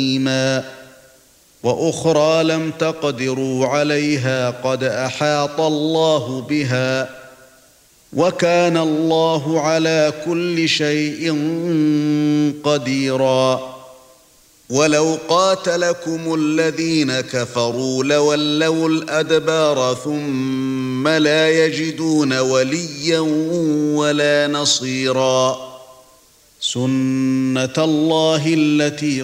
وأخرى لم تقدروا عليها قد أحاط الله بها وكان الله على كل شيء قديرا ولو قاتلكم الذين كفروا لولوا الأدبار ثم لا يجدون وليا ولا نصيرا سنة الله التي